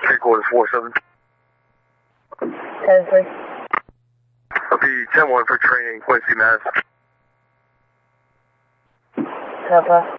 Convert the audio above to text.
3/4 47. 10-3. I'll be 10-1 for training, Quincy, Mass. Papa.